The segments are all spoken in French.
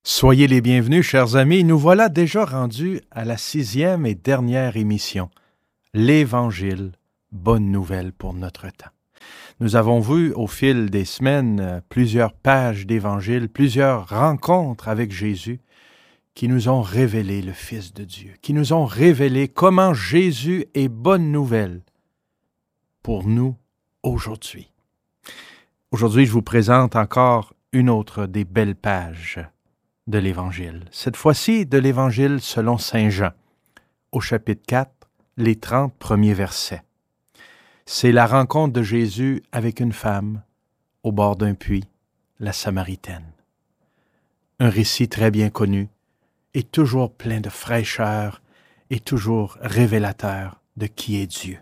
Soyez les bienvenus, chers amis. Nous voilà déjà rendus à la 6e et dernière émission, l'Évangile, bonne nouvelle pour notre temps. Nous avons vu au fil des semaines plusieurs pages d'Évangile, plusieurs rencontres avec Jésus qui nous ont révélé le Fils de Dieu, qui nous ont révélé comment Jésus est bonne nouvelle pour nous aujourd'hui. Aujourd'hui, je vous présente encore une autre des belles pages de l'Évangile. Cette fois-ci, de l'Évangile selon saint Jean, au chapitre 4, les 30 premiers versets. C'est la rencontre de Jésus avec une femme au bord d'un puits, la Samaritaine. Un récit très bien connu et toujours plein de fraîcheur et toujours révélateur de qui est Dieu.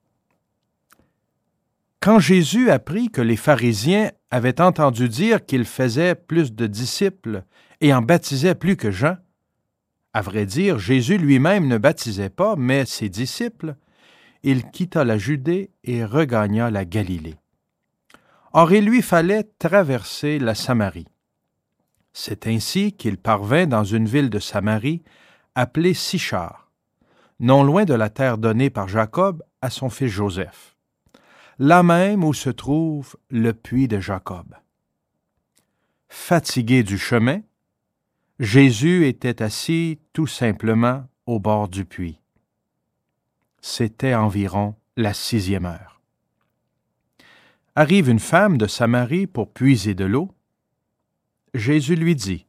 Quand Jésus apprit que les pharisiens avaient entendu dire qu'il faisait plus de disciples et en baptisait plus que Jean, à vrai dire, Jésus lui-même ne baptisait pas, mais ses disciples, il quitta la Judée et regagna la Galilée. Or, il lui fallait traverser la Samarie. C'est ainsi qu'il parvint dans une ville de Samarie appelée Sychar, non loin de la terre donnée par Jacob à son fils Joseph, là même où se trouve le puits de Jacob. Fatigué du chemin, Jésus était assis tout simplement au bord du puits. C'était environ la 6e heure. Arrive une femme de Samarie pour puiser de l'eau. Jésus lui dit,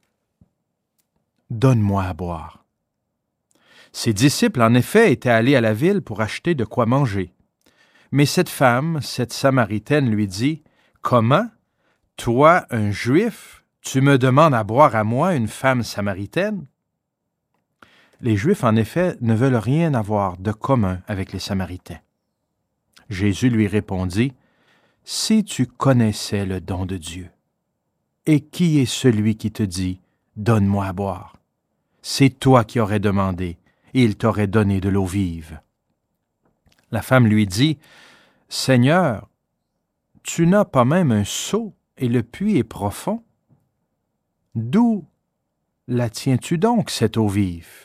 « Donne-moi à boire. » Ses disciples, en effet, étaient allés à la ville pour acheter de quoi manger. Mais cette femme, cette Samaritaine, lui dit, « Comment, toi, un Juif, tu me demandes à boire à moi, une femme samaritaine? » Les Juifs, en effet, ne veulent rien avoir de commun avec les Samaritains. Jésus lui répondit, « Si tu connaissais le don de Dieu, et qui est celui qui te dit, « Donne-moi à boire » c'est toi qui aurais demandé, et il t'aurait donné de l'eau vive. » La femme lui dit, « Seigneur, tu n'as pas même un seau, et le puits est profond. D'où la tiens-tu donc, cette eau vive?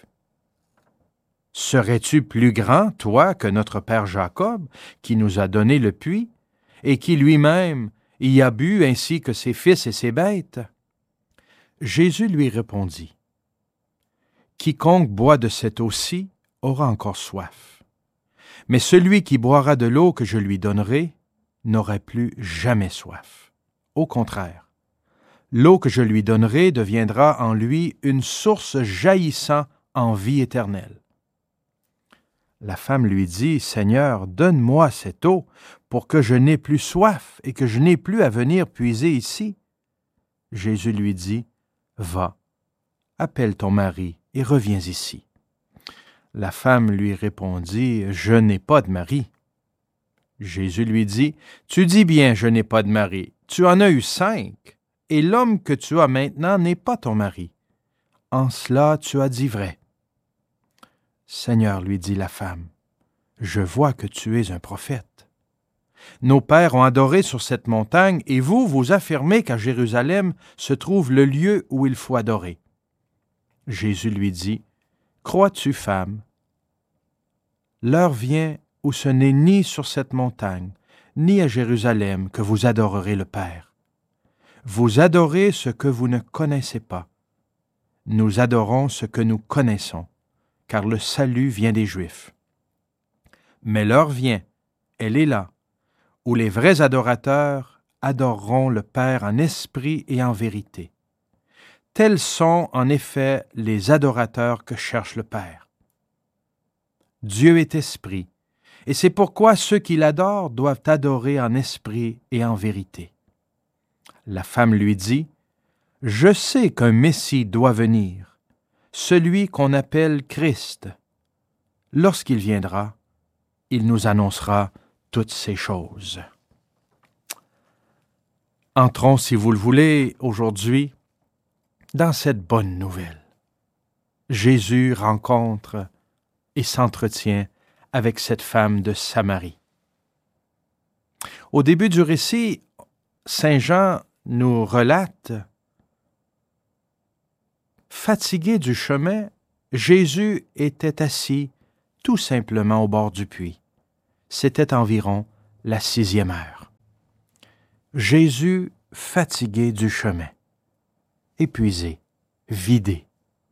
Serais-tu plus grand, toi, que notre père Jacob, qui nous a donné le puits, et qui lui-même y a bu, ainsi que ses fils et ses bêtes? » Jésus lui répondit, « Quiconque boit de cette eau-ci aura encore soif. Mais celui qui boira de l'eau que je lui donnerai n'aura plus jamais soif. Au contraire, l'eau que je lui donnerai deviendra en lui une source jaillissant en vie éternelle. » La femme lui dit, « Seigneur, donne-moi cette eau pour que je n'ai plus soif et que je n'ai plus à venir puiser ici. » Jésus lui dit, « Va, appelle ton mari et reviens ici. » La femme lui répondit, « Je n'ai pas de mari. » Jésus lui dit, « Tu dis bien, je n'ai pas de mari. Tu en as eu 5. Et l'homme que tu as maintenant n'est pas ton mari. En cela, tu as dit vrai. » « Seigneur, lui dit la femme, je vois que tu es un prophète. Nos pères ont adoré sur cette montagne, et vous, vous affirmez qu'à Jérusalem se trouve le lieu où il faut adorer. » Jésus lui dit, « Crois-tu, femme? L'heure vient où ce n'est ni sur cette montagne, ni à Jérusalem que vous adorerez le Père. Vous adorez ce que vous ne connaissez pas. Nous adorons ce que nous connaissons, car le salut vient des Juifs. Mais l'heure vient, elle est là, où les vrais adorateurs adoreront le Père en esprit et en vérité. Tels sont, en effet, les adorateurs que cherche le Père. Dieu est esprit, et c'est pourquoi ceux qui l'adorent doivent adorer en esprit et en vérité. » La femme lui dit, « Je sais qu'un Messie doit venir, celui qu'on appelle Christ. Lorsqu'il viendra, il nous annoncera toutes ces choses. » Entrons, si vous le voulez, aujourd'hui, dans cette bonne nouvelle. Jésus rencontre et s'entretient avec cette femme de Samarie. Au début du récit, saint Jean nous relate Fatigué du chemin, Jésus était assis tout simplement au bord du puits. C'était environ la 6e heure. Jésus fatigué du chemin, épuisé, vidé.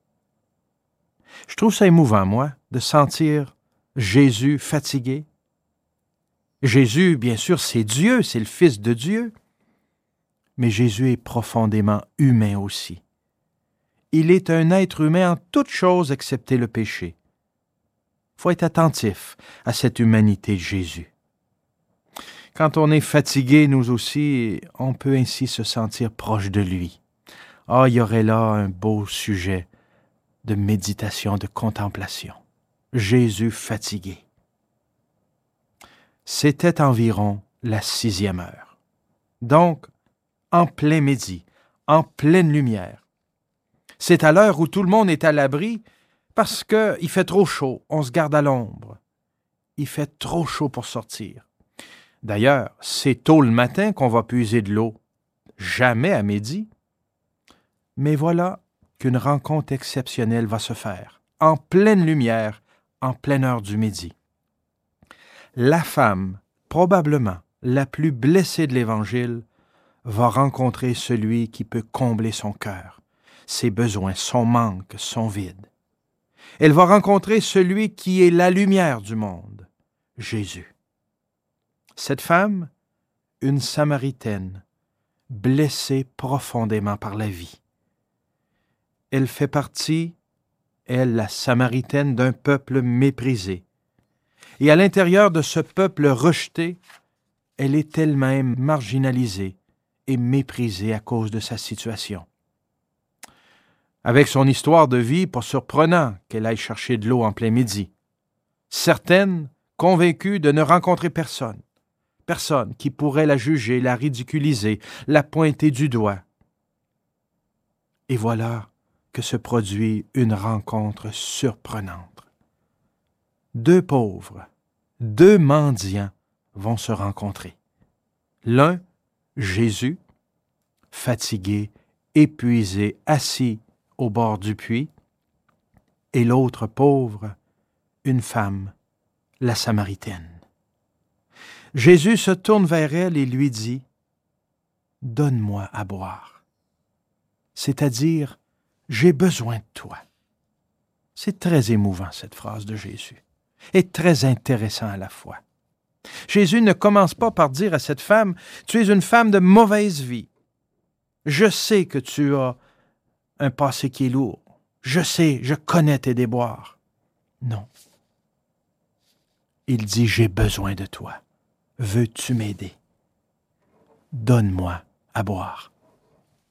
Je trouve ça émouvant, moi, de sentir Jésus fatigué. Jésus, bien sûr, c'est Dieu, c'est le Fils de Dieu, mais Jésus est profondément humain aussi. Il est un être humain en toutes choses excepté le péché. Il faut être attentif à cette humanité de Jésus. Quand on est fatigué, nous aussi, on peut ainsi se sentir proche de lui. Ah, il y aurait là un beau sujet de méditation, de contemplation. Jésus fatigué. C'était environ la 6e heure. Donc, en plein midi, en pleine lumière. C'est à l'heure où tout le monde est à l'abri parce qu'il fait trop chaud, on se garde à l'ombre. Il fait trop chaud pour sortir. D'ailleurs, c'est tôt le matin qu'on va puiser de l'eau, jamais à midi. Mais voilà qu'une rencontre exceptionnelle va se faire, en pleine lumière, en pleine heure du midi. La femme, probablement la plus blessée de l'Évangile, va rencontrer celui qui peut combler son cœur, ses besoins, son manque, son vide. Elle va rencontrer celui qui est la lumière du monde, Jésus. Cette femme, une Samaritaine, blessée profondément par la vie. Elle fait partie, elle, la Samaritaine, d'un peuple méprisé. Et à l'intérieur de ce peuple rejeté, elle est elle-même marginalisée et méprisée à cause de sa situation. Avec son histoire de vie, pas surprenant qu'elle aille chercher de l'eau en plein midi. Certaines, convaincues de ne rencontrer personne qui pourrait la juger, la ridiculiser, la pointer du doigt. Et voilà que se produit une rencontre surprenante. 2 pauvres, 2 mendiants vont se rencontrer. L'un, Jésus, fatigué, épuisé, assis au bord du puits, et l'autre pauvre, une femme, la Samaritaine. Jésus se tourne vers elle et lui dit « Donne-moi à boire », c'est-à-dire « J'ai besoin de toi ». C'est très émouvant cette phrase de Jésus, et très intéressant à la fois. Jésus ne commence pas par dire à cette femme « Tu es une femme de mauvaise vie. Je sais que tu as un passé qui est lourd. Je sais, je connais tes déboires. » Non. Il dit « J'ai besoin de toi. Veux-tu m'aider? Donne-moi à boire. »